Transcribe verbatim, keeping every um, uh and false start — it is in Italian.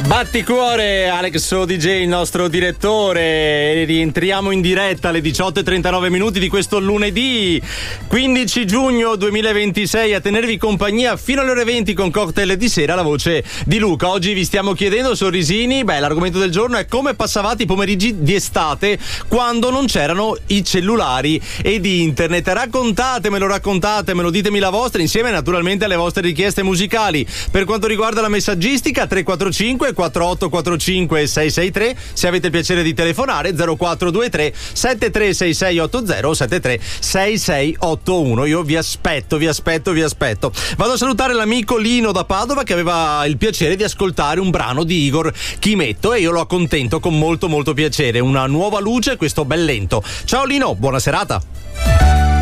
Batticuore, Alex O D J, il nostro direttore. Rientriamo in diretta alle diciotto e trentanove minuti di questo lunedì quindici giugno duemilaventisei a tenervi compagnia fino alle ore venti con Cocktail di sera, la voce di Luca. Oggi vi stiamo chiedendo, sorrisini, beh, l'argomento del giorno è come passavate i pomeriggi di estate quando non c'erano i cellulari ed internet. Raccontatemelo, raccontatemelo, ditemi la vostra insieme naturalmente alle vostre richieste musicali. Per quanto riguarda la messaggistica, tre quattro cinque quattro otto quattro cinque sei sei tre, se avete il piacere di telefonare zero quattro due tre sette tre sei sei otto zero sette tre sei sei otto uno. Io vi aspetto, vi aspetto, vi aspetto. Vado a salutare l'amico Lino da Padova che aveva il piacere di ascoltare un brano di Igor Chimetto e io lo accontento con molto molto piacere. Una nuova luce, questo bel lento. Ciao Lino, buona serata.